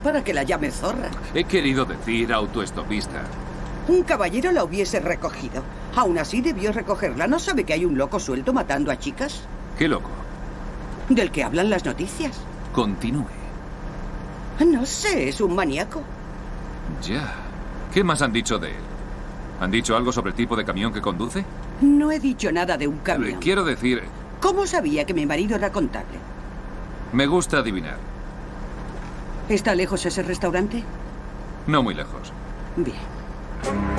para que la llame zorra. He querido decir autoestopista. Un caballero la hubiese recogido. Aún así debió recogerla. ¿No sabe que hay un loco suelto matando a chicas? ¿Qué loco? Del que hablan las noticias. Continúe. No sé, es un maníaco. Ya. ¿Qué más han dicho de él? ¿Han dicho algo sobre el tipo de camión que conduce? No he dicho nada de un camión. Quiero decir... ¿Cómo sabía que mi marido era contable? Me gusta adivinar. ¿Está lejos ese restaurante? No muy lejos. Bien.